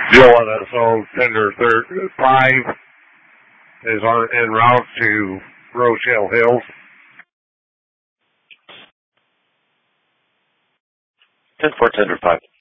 Florida, so Tender 5 is en route to Rochelle Hills. 10-4, Tender 5.